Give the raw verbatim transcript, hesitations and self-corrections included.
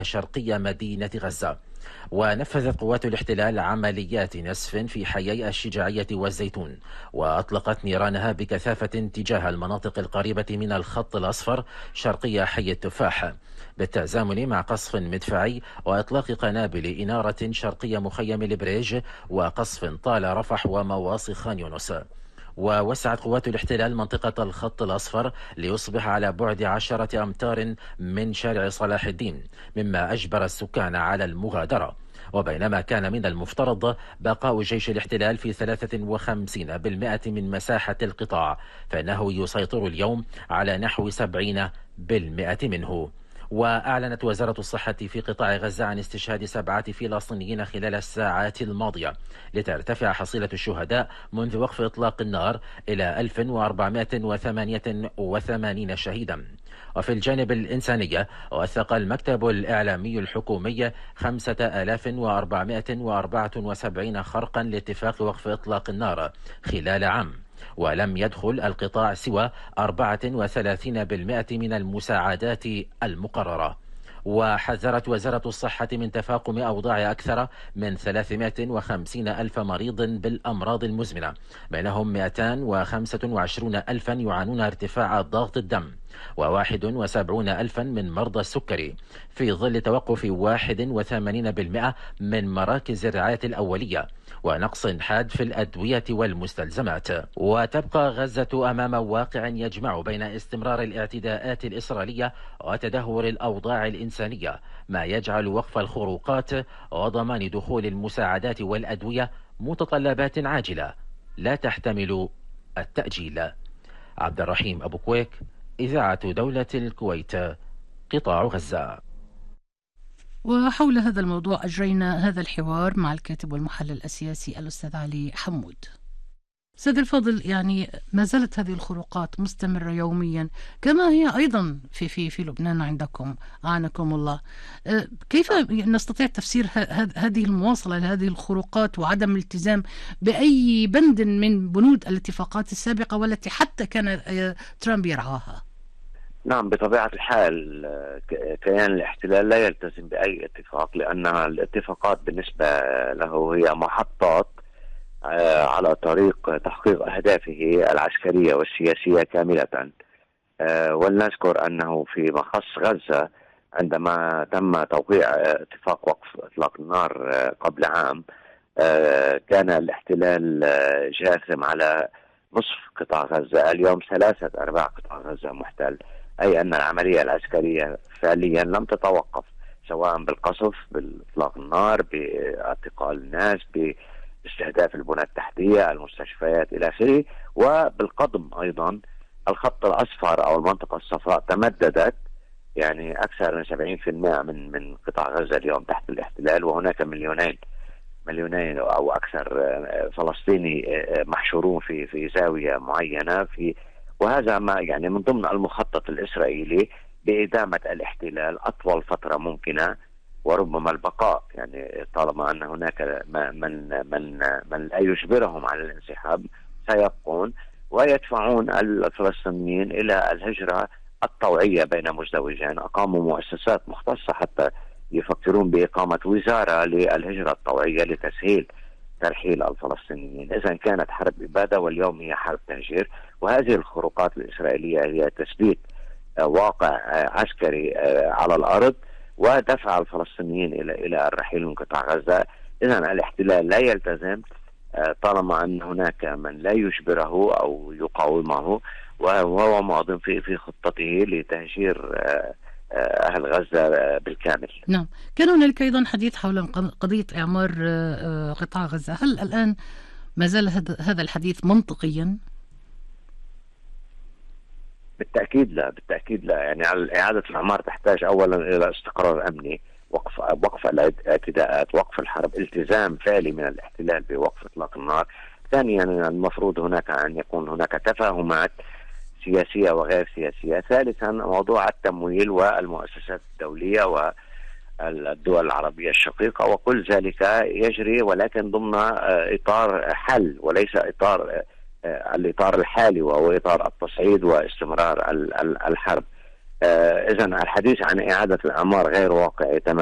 شرقي مدينة غزة. ونفذت قوات الاحتلال عمليات نسف في حيي الشجاعية والزيتون، وأطلقت نيرانها بكثافة تجاه المناطق القريبة من الخط الأصفر شرقي حي التفاح، بالتزامن مع قصف مدفعي وإطلاق قنابل إنارة شرقي مخيم البريج وقصف طال رفح ومواصي خان يونس. ووسعت قوات الاحتلال منطقة الخط الأصفر ليصبح على بعد عشرة أمتار من شارع صلاح الدين، مما أجبر السكان على المغادرة. وبينما كان من المفترض بقاء جيش الاحتلال في ثلاثة وخمسين بالمئة من مساحة القطاع، فإنه يسيطر اليوم على نحو سبعين بالمئة منه. وأعلنت وزارة الصحة في قطاع غزة عن استشهاد سبعة فلسطينيين خلال الساعات الماضية، لترتفع حصيلة الشهداء منذ وقف إطلاق النار إلى ألف وأربعمئة وثمانية وثمانين شهيدا. وفي الجانب الإنساني، وثق المكتب الإعلامي الحكومي خمسة آلاف وأربعمئة وأربعة وسبعين خرقا لاتفاق وقف إطلاق النار خلال عام، ولم يدخل القطاع سوى أربعة وثلاثين بالمئة من المساعدات المقررة. وحذرت وزارة الصحة من تفاقم أوضاع أكثر من ثلاثمئة وخمسين ألف مريض بالأمراض المزمنة، بينهم مئتين وخمسة وعشرين ألفا يعانون ارتفاع ضغط الدم، وواحد وسبعون ألفا من مرضى السكري، في ظل توقف واحد وثمانين بالمئة من مراكز الرعاية الأولية، ونقص حاد في الأدوية والمستلزمات. وتبقى غزة أمام واقع يجمع بين استمرار الاعتداءات الإسرائيلية وتدهور الأوضاع الإنسانية، ما يجعل وقف الخروقات وضمان دخول المساعدات والأدوية متطلبات عاجلة لا تحتمل التأجيل. عبد الرحيم أبو كويك، إذاعة دولة الكويت، قطاع غزة. وحول هذا الموضوع أجرينا هذا الحوار مع الكاتب والمحلل السياسي الأستاذ علي حمود. سيد الفاضل، يعني ما زالت هذه الخروقات مستمرة يوميا كما هي أيضا في في في لبنان عندكم، أعانكم الله. كيف نستطيع تفسير هذه المواصلة لهذه الخروقات وعدم الالتزام بأي بند من بنود الاتفاقات السابقة والتي حتى كان ترامب يرعاها؟ نعم، بطبيعة الحال كيان الاحتلال لا يلتزم بأي اتفاق، لأن الاتفاقات بالنسبة له هي محطات على طريق تحقيق أهدافه العسكرية والسياسية كاملة. ولنذكر أنه في مخص غزة عندما تم توقيع اتفاق وقف إطلاق النار قبل عام، كان الاحتلال جاثم على نصف قطاع غزة. اليوم ثلاثة أرباع قطاع غزة محتل، أي أن العملية العسكرية فعليا لم تتوقف، سواء بالقصف، بالإطلاق النار، باعتقال الناس، باستهداف البنى التحتية، المستشفيات إلى آخره، وبالقضم أيضا. الخط الأصفر أو المنطقة الصفراء تمددت، يعني أكثر من سبعين بالمئة من من قطاع غزة اليوم تحت الاحتلال، وهناك مليونين مليونين أو أكثر فلسطيني محشورون في في زاوية معينة، في وهذا ما يعني من ضمن المخطط الإسرائيلي بإدامة الاحتلال أطول فترة ممكنة، وربما البقاء، يعني طالما أن هناك من من من لا يجبرهم على الانسحاب سيبقون ويدفعون الفلسطينيين إلى الهجرة الطوعية بين مزدوجين. أقاموا مؤسسات مختصة حتى يفكرون بإقامة وزارة للهجرة الطوعية لتسهيل ترحيل الفلسطينيين. إذن كانت حرب إبادة واليوم هي حرب تهجير، وهذه الخروقات الإسرائيلية هي تثبيت واقع عسكري على الأرض ودفع الفلسطينيين إلى إلى الرحيل من قطاع غزة. إذن الاحتلال لا يلتزم طالما أن هناك من لا يجبره أو يقاومه، وهو ماض في في خطته لتهجير أهل غزة بالكامل. نعم، كان هناك أيضا حديث حول قضية إعمار قطاع غزة. هل الآن ما زال هذا الحديث منطقيا؟ بالتأكيد لا، بالتأكيد لا. يعني إعادة الإعمار تحتاج أولا إلى استقرار أمني، وقف وقف الاعتداءات، وقف الحرب، التزام فعلي من الاحتلال بوقف إطلاق النار. ثانيا المفروض هناك أن يكون هناك تفاهمات سياسية وغير سياسية. ثالثا موضوع التمويل والمؤسسات الدولية والدول العربية الشقيقة، وكل ذلك يجري ولكن ضمن إطار حل وليس إطار الإطار الحالي، وهو إطار التصعيد واستمرار الحرب. إذن الحديث عن إعادة الأعمار غير واقعي تماما.